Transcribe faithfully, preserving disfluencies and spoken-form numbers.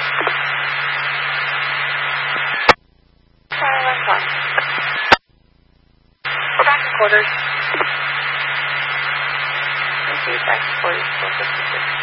Silent one. We're back in quarters. Thank you, back to quarters, four fifty-six.